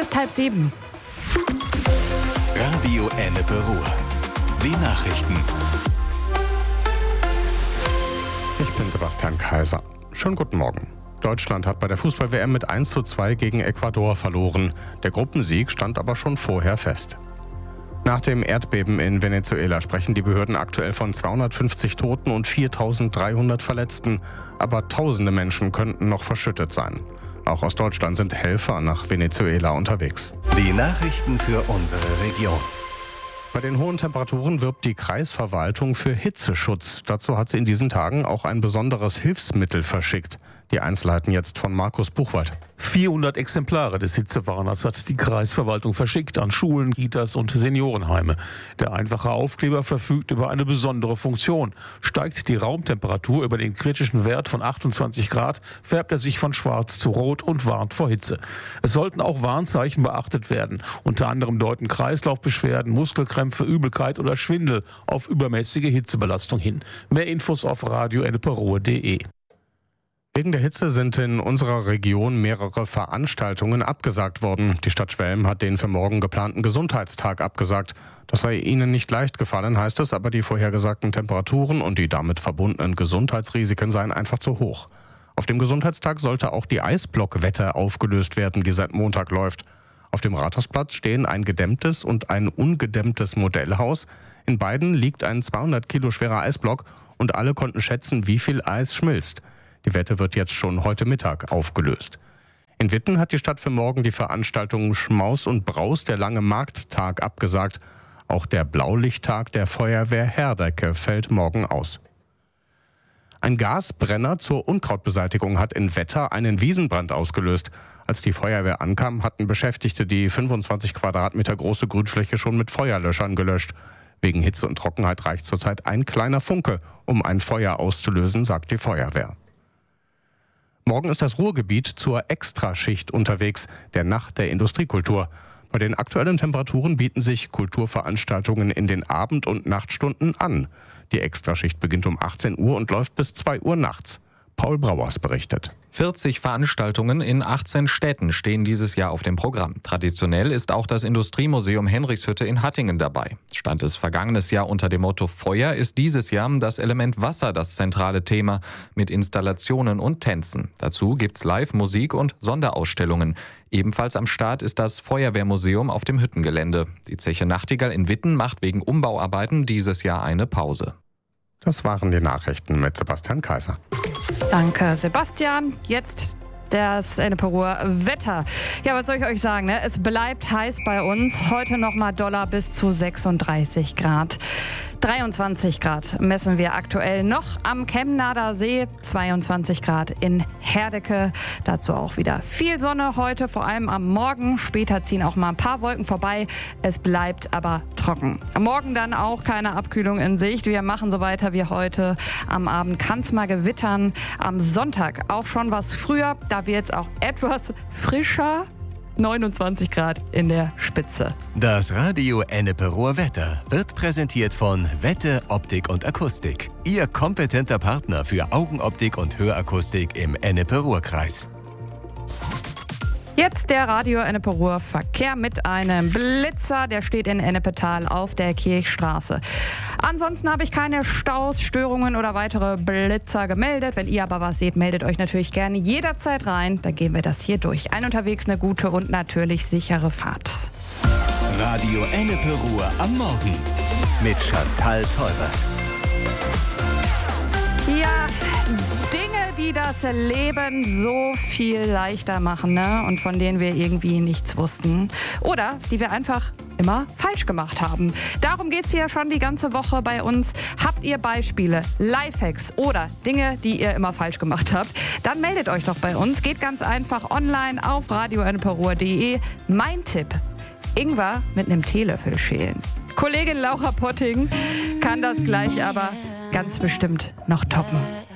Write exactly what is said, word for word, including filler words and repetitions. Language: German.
ist halb sieben. Radio Ennepe Ruhr. Die Nachrichten. Ich bin Sebastian Kaiser. Schönen guten Morgen. Deutschland hat bei der Fußball-W M mit eins zu zwei gegen Ecuador verloren. Der Gruppensieg stand aber schon vorher fest. Nach dem Erdbeben in Venezuela sprechen die Behörden aktuell von zweihundertfünfzig Toten und viertausenddreihundert Verletzten. Aber tausende Menschen könnten noch verschüttet sein. Auch aus Deutschland sind Helfer nach Venezuela unterwegs. Die Nachrichten für unsere Region. Bei den hohen Temperaturen wirbt die Kreisverwaltung für Hitzeschutz. Dazu hat sie in diesen Tagen auch ein besonderes Hilfsmittel verschickt. Die Einzelheiten jetzt von Markus Buchwald. vierhundert Exemplare des Hitzewarners hat die Kreisverwaltung verschickt an Schulen, Kitas und Seniorenheime. Der einfache Aufkleber verfügt über eine besondere Funktion. Steigt die Raumtemperatur über den kritischen Wert von achtundzwanzig Grad, färbt er sich von schwarz zu rot und warnt vor Hitze. Es sollten auch Warnzeichen beachtet werden. Unter anderem deuten Kreislaufbeschwerden, Muskelkrämpfe, Übelkeit oder Schwindel auf übermäßige Hitzebelastung hin. Mehr Infos auf radio ennepe ruhr punkt de. Wegen der Hitze sind in unserer Region mehrere Veranstaltungen abgesagt worden. Die Stadt Schwelm hat den für morgen geplanten Gesundheitstag abgesagt. Das sei ihnen nicht leicht gefallen, heißt es, aber die vorhergesagten Temperaturen und die damit verbundenen Gesundheitsrisiken seien einfach zu hoch. Auf dem Gesundheitstag sollte auch die Eisblockwette aufgelöst werden, die seit Montag läuft. Auf dem Rathausplatz stehen ein gedämmtes und ein ungedämmtes Modellhaus. In beiden liegt ein zweihundert Kilo schwerer Eisblock und alle konnten schätzen, wie viel Eis schmilzt. Die Wette wird jetzt schon heute Mittag aufgelöst. In Witten hat die Stadt für morgen die Veranstaltung Schmaus und Braus, der lange Markttag, abgesagt. Auch der Blaulichttag der Feuerwehr Herdecke fällt morgen aus. Ein Gasbrenner zur Unkrautbeseitigung hat in Wetter einen Wiesenbrand ausgelöst. Als die Feuerwehr ankam, hatten Beschäftigte die fünfundzwanzig Quadratmeter große Grünfläche schon mit Feuerlöschern gelöscht. Wegen Hitze und Trockenheit reicht zurzeit ein kleiner Funke, um ein Feuer auszulösen, sagt die Feuerwehr. Morgen ist das Ruhrgebiet zur Extraschicht unterwegs, der Nacht der Industriekultur. Bei den aktuellen Temperaturen bieten sich Kulturveranstaltungen in den Abend- und Nachtstunden an. Die Extraschicht beginnt um achtzehn Uhr und läuft bis zwei Uhr nachts. Paul Brauers berichtet. vierzig Veranstaltungen in achtzehn Städten stehen dieses Jahr auf dem Programm. Traditionell ist auch das Industriemuseum Henrichshütte in Hattingen dabei. Stand es vergangenes Jahr unter dem Motto Feuer, ist dieses Jahr das Element Wasser das zentrale Thema mit Installationen und Tänzen. Dazu gibt's Live-Musik und Sonderausstellungen. Ebenfalls am Start ist das Feuerwehrmuseum auf dem Hüttengelände. Die Zeche Nachtigall in Witten macht wegen Umbauarbeiten dieses Jahr eine Pause. Das waren die Nachrichten mit Sebastian Kaiser. Danke, Sebastian. Jetzt das Ennepe Ruhr Wetter. Ja, was soll ich euch sagen? Ne? Es bleibt heiß bei uns. Heute nochmal Dollar bis zu sechsunddreißig Grad. dreiundzwanzig Grad messen wir aktuell noch am Chemnader See, zweiundzwanzig Grad in Herdecke. Dazu auch wieder viel Sonne heute, vor allem am Morgen. Später ziehen auch mal ein paar Wolken vorbei. Es bleibt aber trocken. Am Morgen dann auch keine Abkühlung in Sicht. Wir machen so weiter wie heute. Am Abend kann es mal gewittern. Am Sonntag auch schon was früher. Da wird es auch etwas frischer. neunundzwanzig Grad in der Spitze. Das Radio Ennepe Ruhr Wetter wird präsentiert von Wette Optik und Akustik. Ihr kompetenter Partner für Augenoptik und Hörakustik im Ennepe Ruhr-Kreis. Jetzt der Radio Ennepe Ruhr Verkehr mit einem Blitzer, der steht in Ennepetal auf der Kirchstraße. Ansonsten habe ich keine Staus, Störungen oder weitere Blitzer gemeldet. Wenn ihr aber was seht, meldet euch natürlich gerne jederzeit rein. Dann gehen wir das hier durch. Ein unterwegs eine gute und natürlich sichere Fahrt. Radio Ennepe Ruhr am Morgen mit Chantal Tolbert. Ja, Dinge, die das Leben so viel leichter machen, ne? Und von denen wir irgendwie nichts wussten. Oder die wir einfach immer falsch gemacht haben. Darum geht es hier schon die ganze Woche bei uns. Habt ihr Beispiele, Lifehacks oder Dinge, die ihr immer falsch gemacht habt? Dann meldet euch doch bei uns. Geht ganz einfach online auf radio ennepe ruhr punkt de. Mein Tipp: Ingwer mit einem Teelöffel schälen. Kollegin Laura Potting kann das gleich aber ganz bestimmt noch toppen.